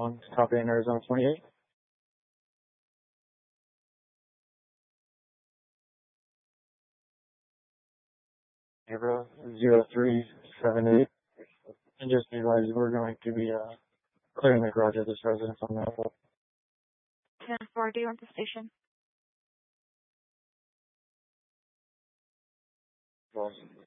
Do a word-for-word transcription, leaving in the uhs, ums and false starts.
one, copy in Arizona twenty-eight. Zero zero three seven eight. And just realize we're going to be uh, clearing the garage of this residence on that level. ten four, do you want the station? Well,